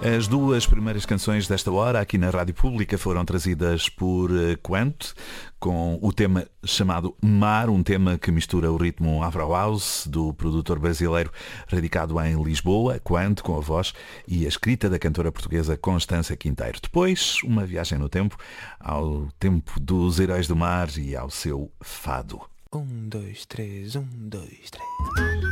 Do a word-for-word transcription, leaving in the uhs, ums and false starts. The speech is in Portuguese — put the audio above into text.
As duas primeiras canções desta hora aqui na Rádio Pública foram trazidas por Quant, com o tema chamado Mar, um tema que mistura o ritmo Afro House do produtor brasileiro radicado em Lisboa, Quant, com a voz e a escrita da cantora portuguesa Constância Quinteiro. Depois, uma viagem no tempo, ao tempo dos Heróis do Mar e ao seu fado. Um, dois, três, um, dois, três.